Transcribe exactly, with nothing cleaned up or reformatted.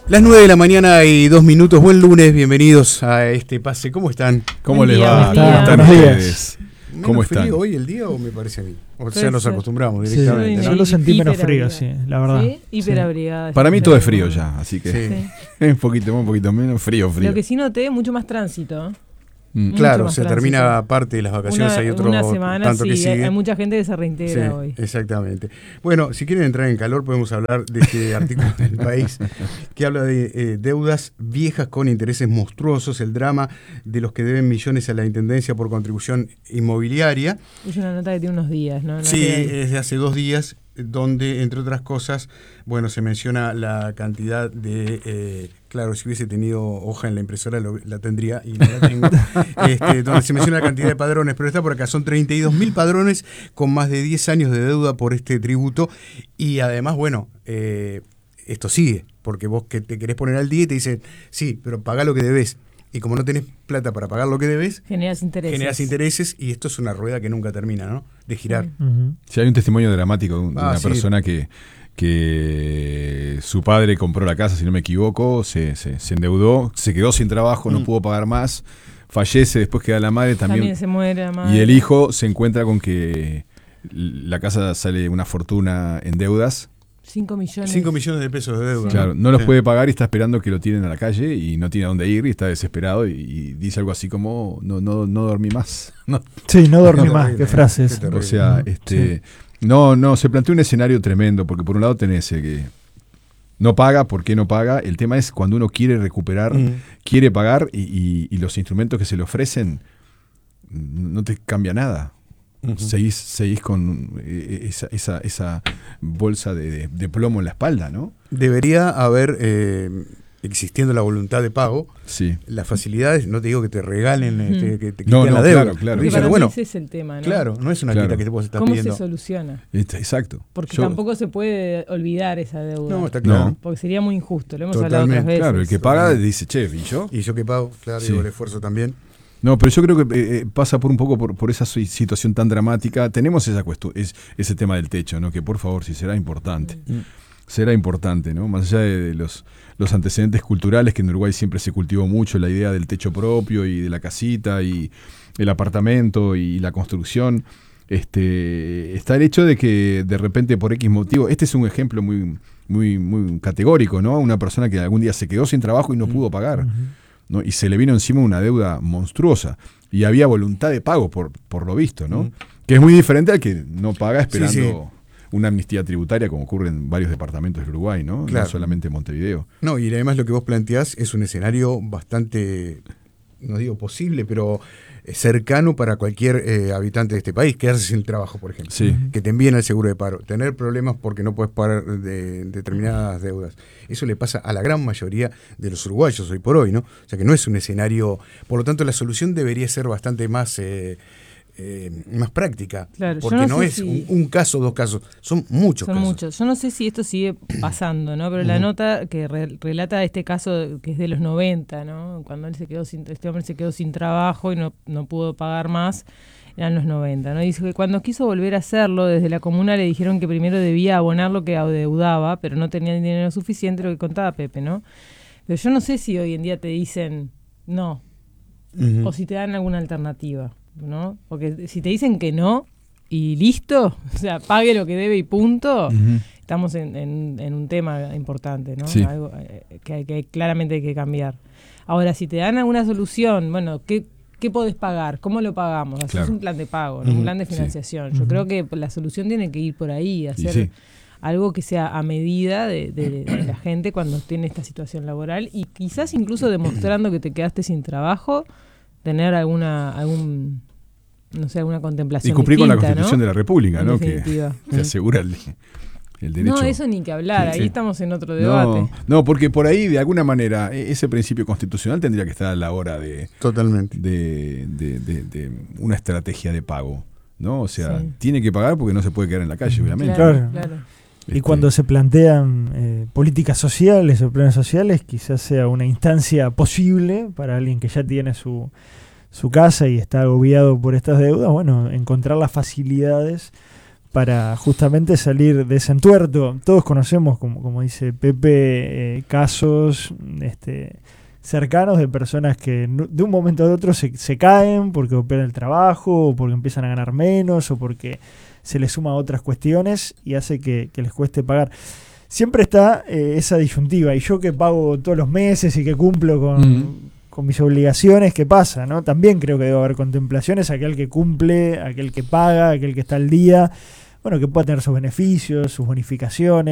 Las nueve de la mañana y dos minutos. Buen lunes, bienvenidos a este pase. ¿Cómo están? ¿Cómo Buen les día, va? buen ¿Cómo día. están Buenos ustedes? ¿Cómo están? ¿Frío hoy el día o me parece a mí? O sea, Puede nos ser. acostumbramos Sí, directamente, yo ¿no? lo sentí menos Hiperabrigada. frío, sí, la verdad. ¿Sí? Hiperabrigada. Para mí todo es frío ya, así que Sí. Sí. un poquito más, un poquito menos, frío, frío. Lo que sí noté, mucho más tránsito. Mm. Claro, más se tránsito. termina parte de las vacaciones, Una, hay otro una semana, tanto sí, que hay, sigue. hay mucha gente que se reintegra Sí, hoy. exactamente. Bueno, si quieren entrar en calor, podemos hablar de este artículo del País que habla de eh, deudas viejas con intereses monstruosos, el drama de los que deben millones a la Intendencia por contribución inmobiliaria. Es una nota que tiene unos días, ¿no? No Sí, te- es de hace dos días, donde, entre otras cosas, bueno, se menciona la cantidad de... Eh, claro, si hubiese tenido hoja en la impresora lo- la tendría y no la tengo. este, donde se menciona la cantidad de padrones, pero está por acá. Son treinta y dos mil padrones con más de diez años de deuda por este tributo. Y además, bueno, eh, esto sigue, porque vos que te querés poner al día y te dicen, sí, pero pagá lo que debés. Y como no tenés plata para pagar lo que debés, Generas intereses. generas intereses y esto es una rueda que nunca termina, ¿no? De girar. Sí. Ujú. Sí, hay un testimonio dramático de un- de Ah, una sí. persona que, que su padre compró la casa, si no me equivoco, se, se, se endeudó, se quedó sin trabajo, no Mm. pudo pagar más, fallece, después queda la madre También, también. se muere la madre. Y el hijo se encuentra con que la casa sale una fortuna en deudas. cinco millones. cinco millones de pesos de deuda. Sí. Claro, no los Sí. puede pagar y está esperando que lo tiren a la calle y no tiene a dónde ir y está desesperado y, y dice algo así como no no no dormí más. No. Sí, no dormí Qué más, terrible, qué frase qué es. terrible. O sea, Ujú. este no no se plantea un escenario tremendo porque por un lado tenés eh, que no paga, ¿por qué no paga? El tema es cuando uno quiere recuperar, Mm. quiere pagar y, y- y los instrumentos que se le ofrecen no te cambia nada. Ujú. Seguís, seguís con eh, esa, esa, esa bolsa de, de- de plomo en la espalda, ¿no? Debería haber, eh, existiendo la voluntad de pago, Sí. las facilidades, no te digo que te regalen, Ujú. este, que te No, quiten no, la deuda. claro, claro. Porque Dicen, para mí bueno, ese es el tema, ¿no? claro, no es una Claro. quita que te vos estás ¿Cómo pidiendo. se soluciona? Este, Exacto. Porque Yo- tampoco se puede olvidar esa deuda. No, está claro. No. Porque sería muy injusto, lo hemos Totalmente, hablado otras veces. Claro, el que paga dice, che, ¿y yo? Y yo que pago, claro, Sí. digo, el esfuerzo también. No, pero yo creo que eh, eh, pasa por un poco por, por esa si- situación tan dramática. Tenemos esa cuestión, es, ese tema del techo, ¿no? Que por favor, si será importante. Mm. Será importante, ¿no? Más allá de, de los, los antecedentes culturales, que en Uruguay siempre se cultivó mucho la idea del techo propio y de la casita y el apartamento y la construcción. Este, está el hecho de que de repente por X motivo, este es un ejemplo muy, muy, muy categórico, ¿no? Una persona que algún día se quedó sin trabajo y no pudo pagar. Ujú. ¿no? Y se le vino encima una deuda monstruosa. Y había voluntad de pago, por, por lo visto, ¿no? Mm. Que es muy diferente al que no paga esperando Sí, sí. una amnistía tributaria, como ocurre en varios departamentos de Uruguay, ¿no? Claro. No solamente en Montevideo. No, y además lo que vos planteás es un escenario bastante, no digo posible, pero eh, cercano para cualquier eh, habitante de este país, quedarse sin trabajo, por ejemplo. Sí. Que te envíen al seguro de paro, tener problemas porque no puedes pagar de, determinadas deudas. Eso le pasa a la gran mayoría de los uruguayos hoy por hoy, ¿no? O sea que no es un escenario, por lo tanto la solución debería ser bastante más, eh, eh, más práctica, Claro, yo porque no no, sé es si- un, un caso, dos casos, son muchos Son casos. muchos. Yo no sé si esto sigue pasando, ¿no? Pero la Ujú. nota que re- relata este caso que es de los noventa, ¿no? Cuando él se quedó sin, este hombre se quedó sin trabajo y no, no pudo pagar más, eran los noventa, ¿no? Dice que cuando quiso volver a hacerlo, desde la comuna le dijeron que primero debía abonar lo que adeudaba, pero no tenía dinero suficiente, lo que contaba Pepe, ¿no? Pero yo no sé si hoy en día te dicen no, Ujú. o si te dan alguna alternativa, ¿no? Porque si te dicen que no y listo, o sea, pague lo que debe y punto, Ujú. estamos en, en- en un tema importante, ¿no? Sí. Algo eh, que, hay- que claramente hay que cambiar. Ahora, si te dan alguna solución, bueno, ¿qué, qué podés pagar? ¿Cómo lo pagamos? Haces Claro. un plan de pago, ¿no? Ujú. Un plan de Sí. financiación. Yo Ujú. creo que la solución tiene que ir por ahí, hacer sí. algo que sea a medida de, de- de la gente cuando tiene esta situación laboral y quizás incluso demostrando que te quedaste sin trabajo, tener alguna algún no sé, alguna contemplación Y cumplir con la distinta, Constitución ¿no? de la República, En ¿no? Que, definitiva. que asegura el, el derecho. No, eso ni que hablar, Sí, ahí sí. estamos en otro debate. No, no, porque por ahí, de alguna manera, e- ese principio constitucional tendría que estar a la hora de, Totalmente. de, de- de- de una estrategia de pago, ¿no? O sea, Sí. tiene que pagar porque no se puede quedar en la calle, obviamente. Claro, Claro. claro. Y Este, cuando se plantean eh, políticas sociales o planes sociales, quizás sea una instancia posible para alguien que ya tiene su, su casa y está agobiado por estas deudas, bueno, encontrar las facilidades para justamente salir de ese entuerto. Todos conocemos, como, como dice Pepe, eh, casos este, cercanos de personas que de un momento a otro se, se caen porque pierden el trabajo, o porque empiezan a ganar menos, o porque se les suma otras cuestiones y hace que, que les cueste pagar. Siempre está eh, esa disyuntiva, y yo que pago todos los meses y que cumplo con... Mm. con mis obligaciones, ¿qué pasa? ¿No? También creo que debe haber contemplaciones, aquel que cumple, aquel que paga, aquel que está al día, bueno, que pueda tener sus beneficios, sus bonificaciones.